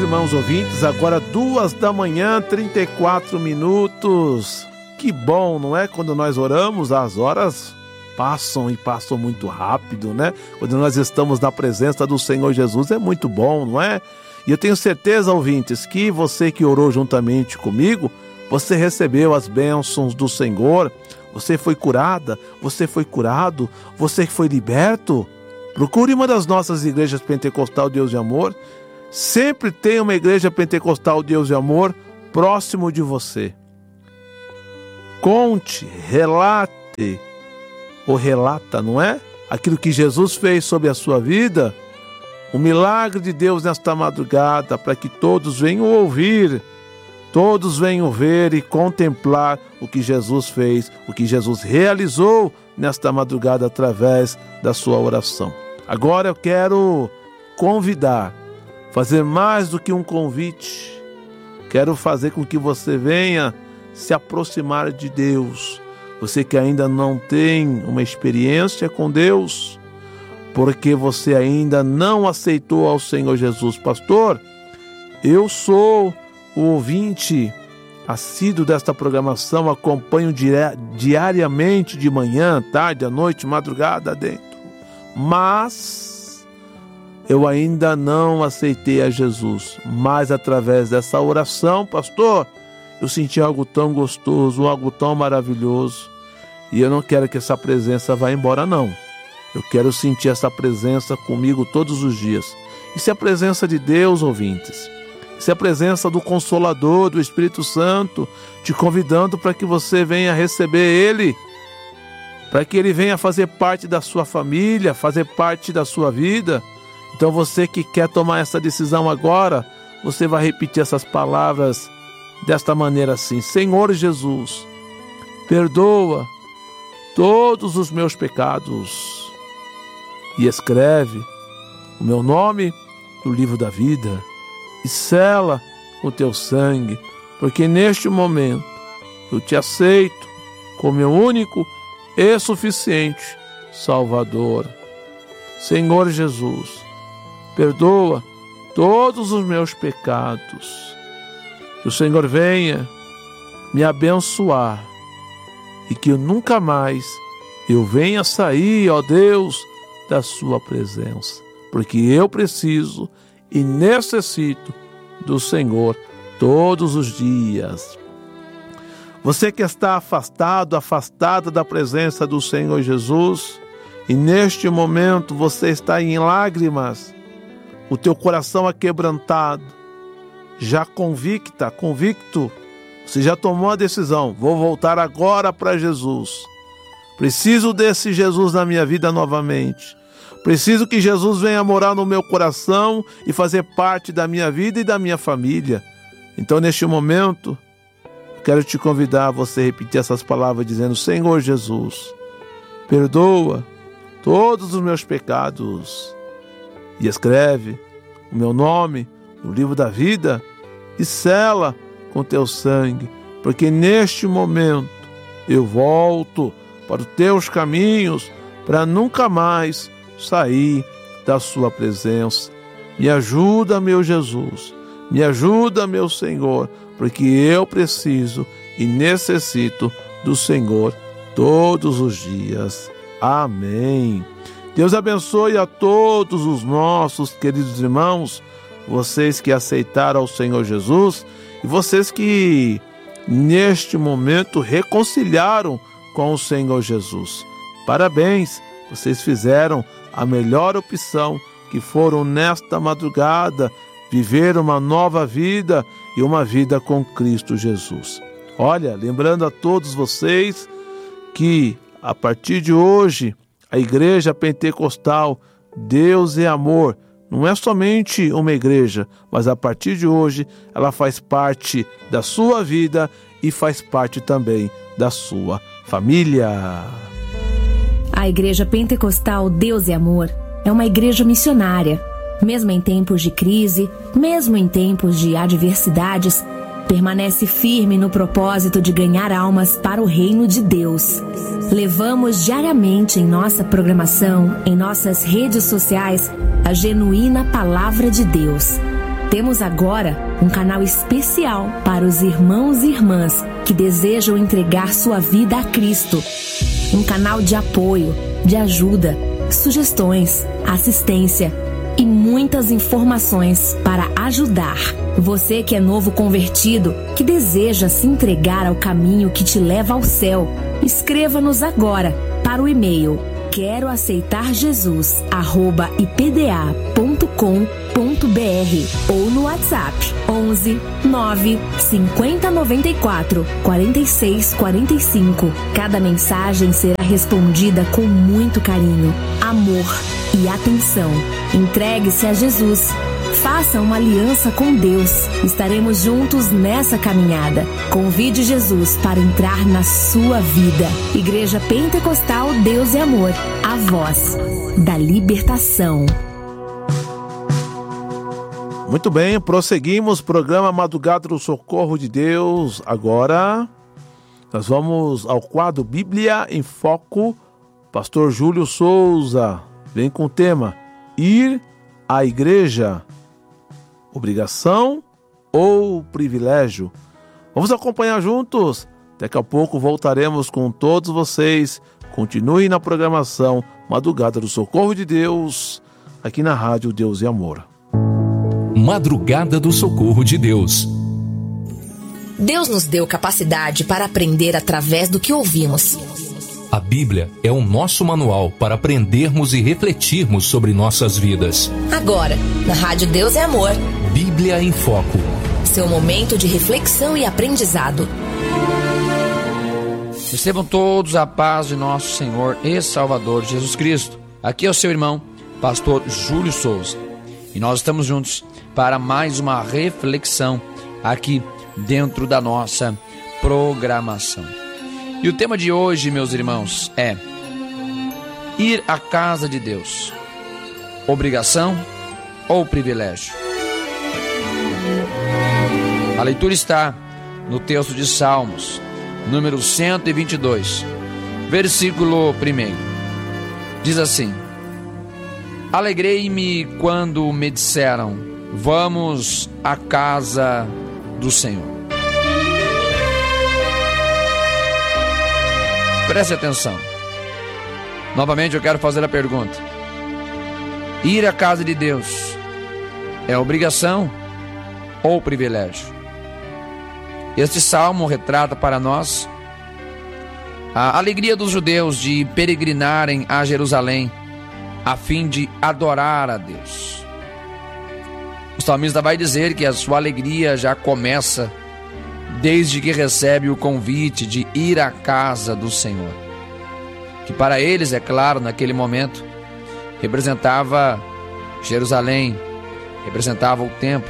irmãos ouvintes, agora 2h34. Que bom, não é? Quando nós oramos, as horas passam e passam muito rápido, né? Quando nós estamos na presença do Senhor Jesus, é muito bom, não é? E eu tenho certeza, ouvintes, que você que orou juntamente comigo, você recebeu as bênçãos do Senhor, você foi curada, você foi curado, você foi liberto. Procure uma das nossas igrejas pentecostal Deus de Amor. Sempre tem uma igreja pentecostal Deus de Amor próximo de você. Conte, relate, ou relata, não é? Aquilo que Jesus fez sobre a sua vida. O milagre de Deus nesta madrugada, para que todos venham ouvir, todos venham ver e contemplar o que Jesus fez, o que Jesus realizou nesta madrugada através da sua oração. Agora eu quero convidar, fazer mais do que um convite. Quero fazer com que você venha se aproximar de Deus. Você que ainda não tem uma experiência com Deus, porque você ainda não aceitou ao Senhor Jesus. Pastor, eu sou o ouvinte assíduo desta programação, acompanho diariamente, de manhã, tarde, à noite, madrugada dentro. Mas eu ainda não aceitei a Jesus. Mas através dessa oração, pastor, eu senti algo tão gostoso, algo tão maravilhoso. E eu não quero que essa presença vá embora, não. Eu quero sentir essa presença comigo todos os dias. Isso é a presença de Deus, ouvintes. Isso é a presença do Consolador, do Espírito Santo, te convidando para que você venha receber Ele, para que Ele venha fazer parte da sua família, fazer parte da sua vida. Então você que quer tomar essa decisão agora, você vai repetir essas palavras desta maneira assim: Senhor Jesus, perdoa todos os meus pecados e escreve o meu nome no livro da vida e sela o teu sangue, porque neste momento eu te aceito como meu único e suficiente Salvador. Senhor Jesus, perdoa todos os meus pecados. Que o Senhor venha me abençoar e que eu nunca mais eu venha sair, ó Deus, da sua presença, porque eu preciso e necessito do Senhor todos os dias. Você que está afastado, afastada da presença do Senhor Jesus, e neste momento você está em lágrimas, o teu coração aquebrantado, já convicto, você já tomou a decisão: vou voltar agora para Jesus. Preciso desse Jesus na minha vida novamente. Preciso que Jesus venha morar no meu coração e fazer parte da minha vida e da minha família. Então, neste momento, quero te convidar a você repetir essas palavras dizendo: Senhor Jesus, perdoa todos os meus pecados e escreve o meu nome no livro da vida e sela com teu sangue, porque neste momento eu volto para os teus caminhos para nunca mais sair da sua presença. Me ajuda, meu Jesus, me ajuda, meu Senhor, porque eu preciso e necessito do Senhor todos os dias. Amém. Deus abençoe a todos os nossos queridos irmãos, vocês que aceitaram ao Senhor Jesus e vocês que neste momento reconciliaram com o Senhor Jesus. Parabéns, vocês fizeram a melhor opção, que foram nesta madrugada viver uma nova vida e uma vida com Cristo Jesus. Olha, lembrando a todos vocês que a partir de hoje a Igreja Pentecostal Deus é Amor não é somente uma igreja, mas a partir de hoje ela faz parte da sua vida e faz parte também da sua família. A Igreja Pentecostal Deus é Amor é uma igreja missionária. Mesmo em tempos de crise, mesmo em tempos de adversidades, permanece firme no propósito de ganhar almas para o reino de Deus. Levamos diariamente em nossa programação, em nossas redes sociais, a genuína palavra de Deus. Temos agora um canal especial para os irmãos e irmãs que desejam entregar sua vida a Cristo. Um canal de apoio, de ajuda, sugestões, assistência e muitas informações para ajudar. Você que é novo convertido, que deseja se entregar ao caminho que te leva ao céu, escreva-nos agora para o e-mail queroaceitarjesus@ipda.com.br ou no WhatsApp 11 9 50 94 46 45. Cada mensagem será respondida com muito carinho, amor e atenção. Entregue-se a Jesus. Faça uma aliança com Deus. Estaremos juntos nessa caminhada. Convide Jesus para entrar na sua vida. Igreja Pentecostal Deus e Amor. A voz da libertação. Muito bem, prosseguimos. Programa Madrugada do Socorro de Deus. Agora nós vamos ao quadro Bíblia em Foco. Pastor Júlio Souza vem com o tema Ir à Igreja. Obrigação ou privilégio? Vamos acompanhar juntos? Daqui a pouco voltaremos com todos vocês. Continue na programação Madrugada do Socorro de Deus, aqui na Rádio Deus e Amor. Madrugada do Socorro de Deus. Deus nos deu capacidade para aprender através do que ouvimos. A Bíblia é o nosso manual para aprendermos e refletirmos sobre nossas vidas. Agora, na Rádio Deus e Amor, Bíblia em Foco. Seu momento de reflexão e aprendizado. Recebam todos a paz de nosso Senhor e Salvador Jesus Cristo. Aqui é o seu irmão, pastor Júlio Souza. E nós estamos juntos para mais uma reflexão aqui dentro da nossa programação. E o tema de hoje, meus irmãos, é ir à casa de Deus. Obrigação ou privilégio? A leitura está no texto de Salmos, número 122, versículo 1. Diz assim: Alegrei-me quando me disseram, vamos à casa do Senhor. Preste atenção. Novamente eu quero fazer a pergunta: ir à casa de Deus é obrigação ou privilégio? Este salmo retrata para nós a alegria dos judeus de peregrinarem a Jerusalém a fim de adorar a Deus. O salmista vai dizer que a sua alegria já começa desde que recebe o convite de ir à casa do Senhor, que para eles, é claro, naquele momento, representava Jerusalém, representava o templo.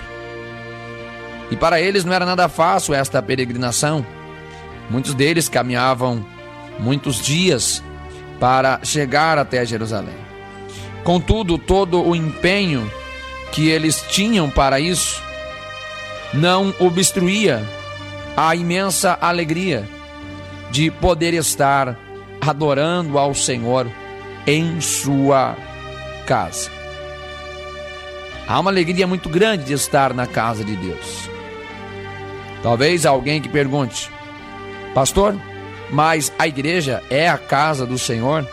E para eles não era nada fácil esta peregrinação. Muitos deles caminhavam muitos dias para chegar até Jerusalém. Contudo, todo o empenho que eles tinham para isso não obstruía a imensa alegria de poder estar adorando ao Senhor em sua casa. Há uma alegria muito grande de estar na casa de Deus. Talvez alguém que pergunte: pastor, mas a igreja é a casa do Senhor?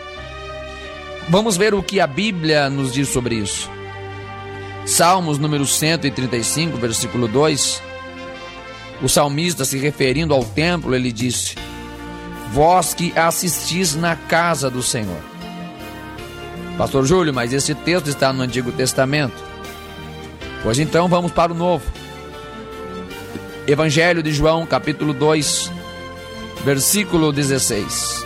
Vamos ver o que a Bíblia nos diz sobre isso. Salmos número 135, versículo 2. O salmista, se referindo ao templo, ele disse: vós que assistis na casa do Senhor. Pastor Júlio, mas esse texto está no Antigo Testamento. Pois então vamos para o Novo. Evangelho de João, capítulo 2, versículo 16.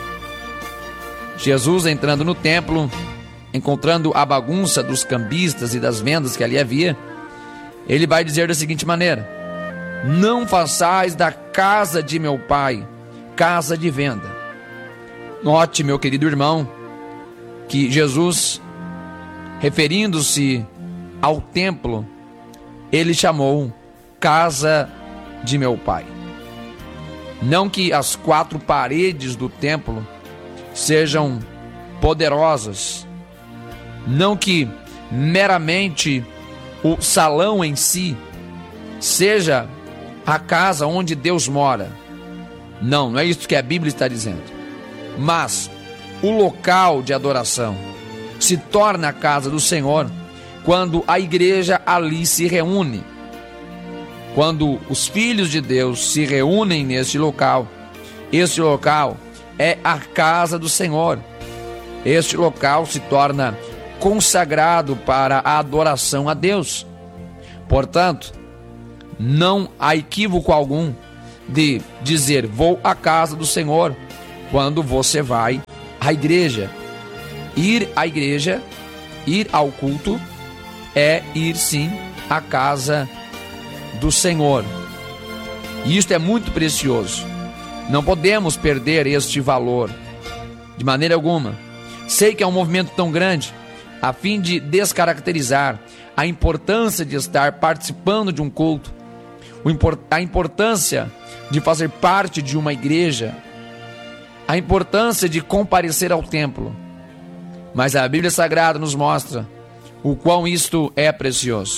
Jesus entrando no templo, encontrando a bagunça dos cambistas e das vendas que ali havia, ele vai dizer da seguinte maneira: não façais da casa de meu pai casa de venda. Note, meu querido irmão, que Jesus, referindo-se ao templo, ele chamou casa de meu pai. Não que as quatro paredes do templo sejam poderosas, não que meramente o salão em si seja a casa onde Deus mora. Não é isso que a Bíblia está dizendo. Mas o local de adoração se torna a casa do Senhor quando a igreja ali se reúne. Quando os filhos de Deus se reúnem neste local, este local é a casa do Senhor. Este local se torna consagrado para a adoração a Deus. Portanto, não há equívoco algum de dizer vou à casa do Senhor quando você vai à igreja. Ir à igreja, ir ao culto, é ir sim à casa do Senhor. E isto é muito precioso. Não podemos perder este valor de maneira alguma. Sei que é um movimento tão grande a fim de descaracterizar a importância de estar participando de um culto, a importância de fazer parte de uma igreja, a importância de comparecer ao templo. Mas a Bíblia Sagrada nos mostra o quão isto é precioso.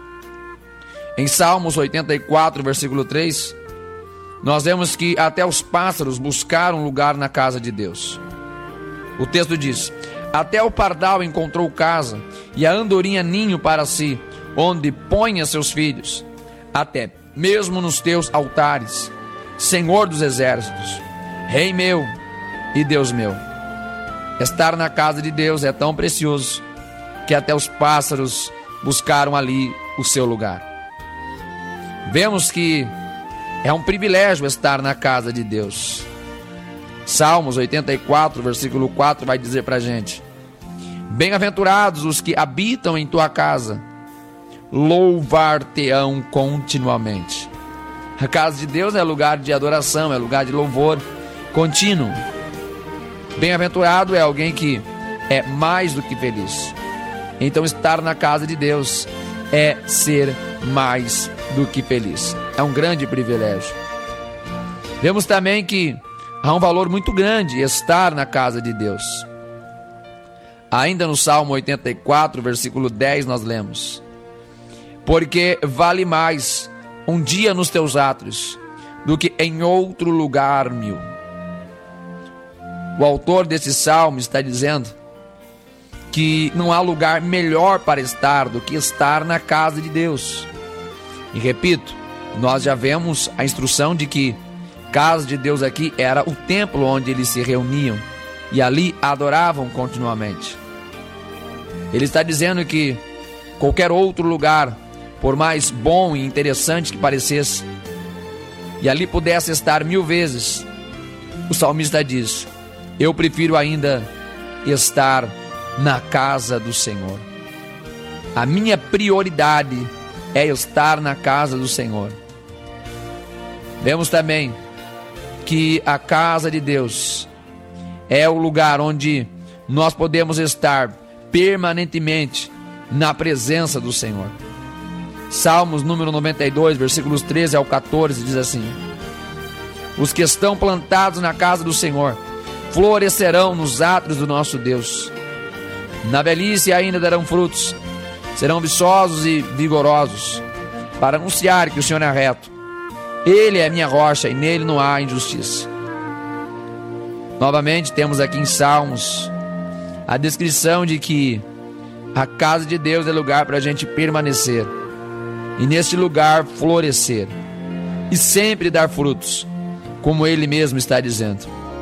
Em Salmos 84, versículo 3, nós vemos que até os pássaros buscaram lugar na casa de Deus. O texto diz: até o pardal encontrou casa, e a andorinha ninho para si, onde ponha seus filhos, até mesmo nos teus altares, Senhor dos exércitos, Rei meu e Deus meu. Estar na casa de Deus é tão precioso que até os pássaros buscaram ali o seu lugar. Vemos que é um privilégio estar na casa de Deus. Salmos 84, versículo 4 vai dizer pra gente: bem-aventurados os que habitam em tua casa, louvar-te-ão continuamente. A casa de Deus é lugar de adoração, é lugar de louvor contínuo. Bem-aventurado é alguém que é mais do que feliz. Então estar na casa de Deus é ser mais do que feliz. É um grande privilégio. Vemos também que há um valor muito grande estar na casa de Deus. Ainda no Salmo 84, versículo 10, nós lemos: porque vale mais um dia nos teus átrios do que em outro lugar 1000. O autor desse salmo está dizendo que não há lugar melhor para estar do que estar na casa de Deus. E repito, nós já vemos a instrução de que casa de Deus aqui era o templo onde eles se reuniam e ali adoravam continuamente. Ele está dizendo que qualquer outro lugar, por mais bom e interessante que parecesse, e ali pudesse estar 1000 vezes, o salmista diz: eu prefiro ainda estar na casa do Senhor. A minha prioridade é estar na casa do Senhor. Vemos também que a casa de Deus é o lugar onde nós podemos estar permanentemente na presença do Senhor. Salmos número 92, versículos 13 ao 14 diz assim: os que estão plantados na casa do Senhor florescerão nos átrios do nosso Deus. Na velhice ainda darão frutos, serão viçosos e vigorosos, para anunciar que o Senhor é reto. Ele é a minha rocha e nele não há injustiça. Novamente temos aqui em Salmos a descrição de que a casa de Deus é lugar para a gente permanecer, e neste lugar florescer, e sempre dar frutos, como ele mesmo está dizendo.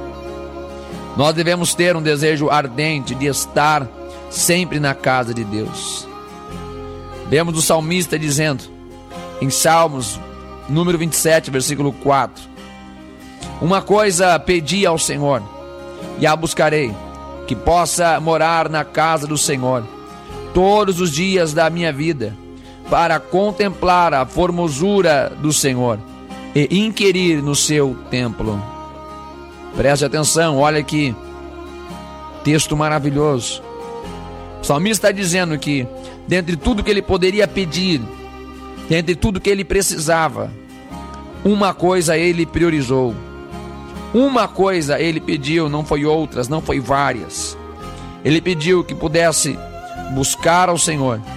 Nós devemos ter um desejo ardente de estar sempre na casa de Deus. Vemos o salmista dizendo em Salmos número 27, versículo 4: uma coisa pedi ao Senhor e a buscarei, que possa morar na casa do Senhor todos os dias da minha vida, para contemplar a formosura do Senhor e inquirir no seu templo. Preste atenção, olha aqui, texto maravilhoso. O salmista está dizendo que dentre tudo que ele poderia pedir, dentre tudo que ele precisava, uma coisa ele priorizou. Uma coisa ele pediu, não foi outras, não foi várias. Ele pediu que pudesse buscar ao Senhor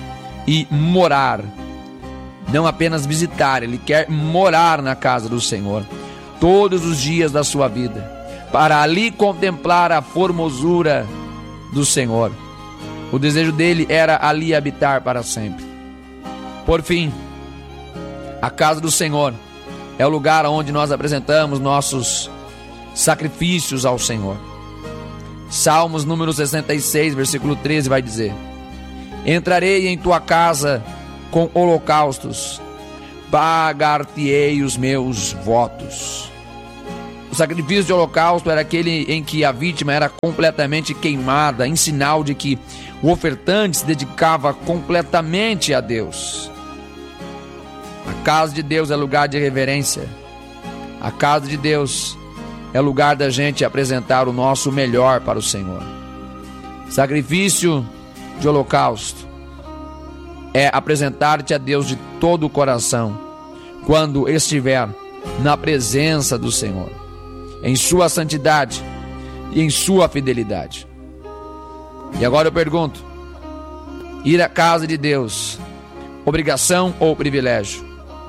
e morar. Não apenas visitar, ele quer morar na casa do Senhor todos os dias da sua vida, para ali contemplar a formosura do Senhor. O desejo dele era ali habitar para sempre. Por fim, a casa do Senhor é o lugar onde nós apresentamos nossos sacrifícios ao Senhor. Salmos número 66, versículo 13 vai dizer: entrarei em tua casa com holocaustos, pagar-te-ei os meus votos. O sacrifício de holocausto era aquele em que a vítima era completamente queimada, em sinal de que o ofertante se dedicava completamente a Deus. A casa de Deus é lugar de reverência. A casa de Deus é lugar da gente apresentar o nosso melhor para o Senhor. Sacrifício de holocausto é apresentar-te a Deus de todo o coração, quando estiver na presença do Senhor, em sua santidade e em sua fidelidade. E agora eu pergunto: ir à casa de Deus, obrigação ou privilégio?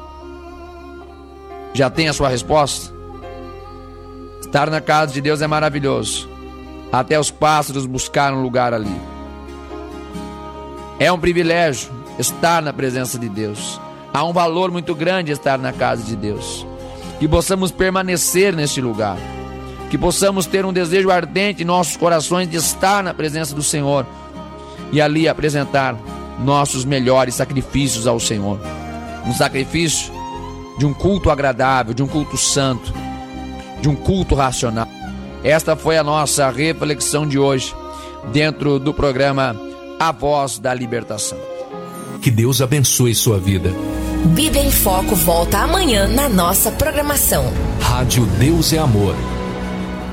Já tem a sua resposta? Estar na casa de Deus é maravilhoso. Até os pássaros buscaram lugar ali. É um privilégio estar na presença de Deus. Há um valor muito grande estar na casa de Deus. Que possamos permanecer neste lugar. Que possamos ter um desejo ardente em nossos corações de estar na presença do Senhor e ali apresentar nossos melhores sacrifícios ao Senhor. Um sacrifício de um culto agradável, de um culto santo, de um culto racional. Esta foi a nossa reflexão de hoje, dentro do programa A Voz da Libertação. Que Deus abençoe sua vida. Bíblia em Foco volta amanhã na nossa programação. Rádio Deus é Amor.